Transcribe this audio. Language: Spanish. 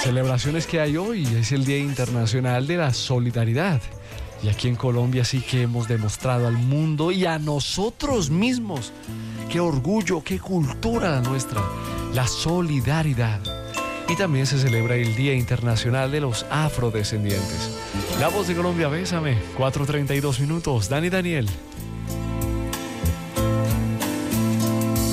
celebraciones que hay hoy. Es el Día Internacional de la Solidaridad. Y aquí en Colombia sí que hemos demostrado al mundo y a nosotros mismos qué orgullo, qué cultura la nuestra, la solidaridad. Y también se celebra el Día Internacional de los Afrodescendientes. La Voz de Colombia, bésame, 4:32. Dani Daniel.